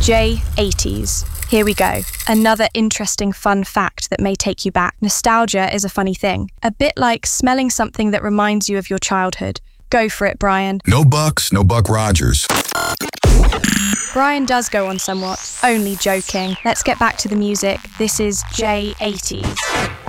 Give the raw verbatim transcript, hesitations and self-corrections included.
J eighties. Here we go. Another interesting fun fact that may take you back. Nostalgia is a funny thing. A bit like smelling something that reminds you of your childhood. Go for it, Brian. No Bucks, no Buck Rogers. Brian does go on somewhat. Only joking. Let's get back to the music. This is J eighties.